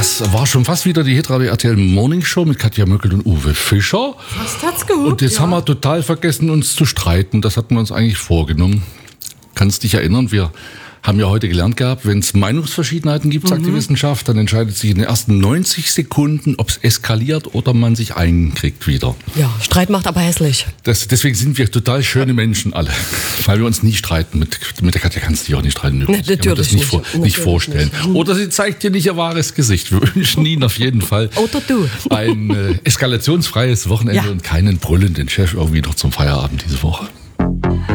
Das war schon fast wieder die Hitradio RTL Morning Show mit Katja Möckel und Uwe Fischer. Fast hat's gehupt, Und jetzt haben wir total vergessen, uns zu streiten. Das hatten wir uns eigentlich vorgenommen. Kannst dich erinnern, wir haben ja heute gelernt gehabt, wenn es Meinungsverschiedenheiten gibt, sagt die Wissenschaft, dann entscheidet sich in den ersten 90 Sekunden, ob es eskaliert oder man sich einkriegt wieder. Ja, Streit macht aber hässlich. Deswegen sind wir total schöne Menschen alle, weil wir uns nie streiten. Mit der Katja kannst du dich auch nicht streiten. Nee, Ich kann mir das nicht vorstellen. Oder sie zeigt dir nicht ihr wahres Gesicht. Wir wünschen Ihnen auf jeden Fall Oder du. ein eskalationsfreies Wochenende und keinen brüllenden Chef irgendwie noch zum Feierabend diese Woche.